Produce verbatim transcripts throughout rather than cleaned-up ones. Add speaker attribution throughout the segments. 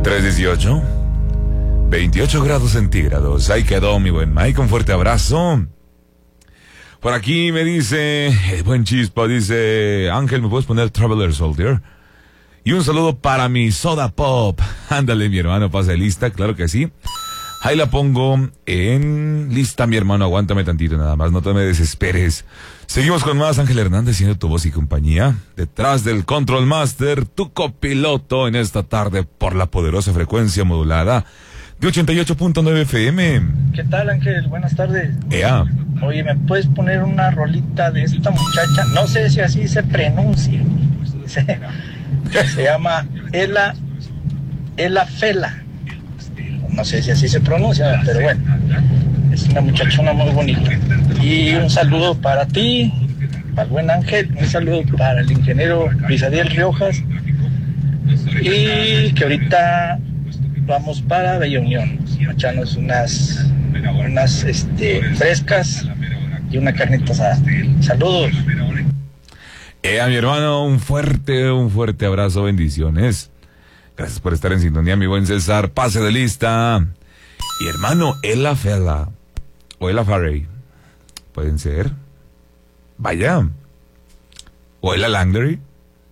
Speaker 1: tres dieciocho, veintiocho grados centígrados. Ahí quedó mi buen Mike, un fuerte abrazo. Por aquí me dice, el buen Chispa, dice, Ángel, ¿me puedes poner Traveler Soldier? Y un saludo para mi Soda Pop. Ándale, mi hermano, pasa de lista, claro que sí. Ahí la pongo en lista, mi hermano, aguántame tantito nada más, no te me desesperes. Seguimos con más, Ángel Hernández, siendo tu voz y compañía. Detrás del Control Master, tu copiloto en esta tarde por la poderosa frecuencia modulada de ochenta y ocho punto nueve F M.
Speaker 2: ¿Qué tal, Ángel? Buenas tardes.
Speaker 1: Ea.
Speaker 2: Oye, ¿me puedes poner una rolita de esta muchacha? No sé si así se pronuncia. Se, se llama Ela, Ela Fela. No sé si así se pronuncia, pero bueno, es una muchachona muy bonita. Y un saludo para ti, para el buen Ángel, un saludo para el ingeniero Luis Adiel Riojas, y que ahorita vamos para Bella Unión, a echarnos unas, unas este, frescas y una carnita asada. Saludos.
Speaker 1: Eh, a mi hermano, un fuerte, un fuerte abrazo, bendiciones. Gracias por estar en sintonía, mi buen César. Pase de lista. Y hermano, Ela Fela o Ela Farey, ¿pueden ser? Vaya. O Ela Langlery.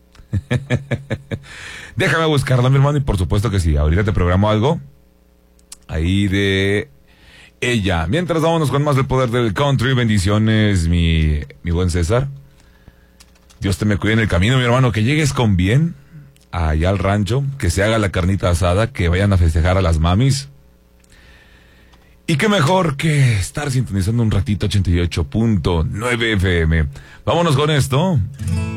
Speaker 1: Déjame buscarla, mi hermano, y por supuesto que sí. Ahorita te programo algo ahí de ella. Mientras, vámonos con más del poder del country. Bendiciones, mi, mi buen César. Dios te me cuide en el camino, mi hermano. Que llegues con bien allá al rancho, que se haga la carnita asada, que vayan a festejar a las mamis. Y qué mejor que estar sintonizando un ratito ochenta y ocho punto nueve F M. Vámonos con esto.